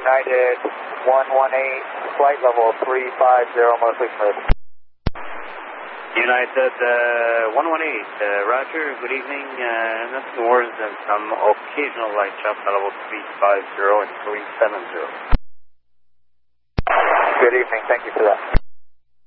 United 118, flight level 350, mostly smooth. United 118, Roger, good evening, nothing worse than some occasional light shots at level 350 and 370. Good evening, thank you for that.